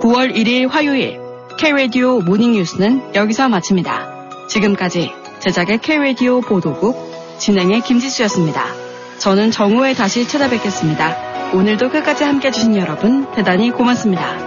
9월 1일 화요일 K-라디오 모닝뉴스는 여기서 마칩니다. 지금까지 제작의 K-라디오 보도국, 진행의 김지수였습니다. 저는 정오에 다시 찾아뵙겠습니다. 오늘도 끝까지 함께해 주신 여러분 대단히 고맙습니다.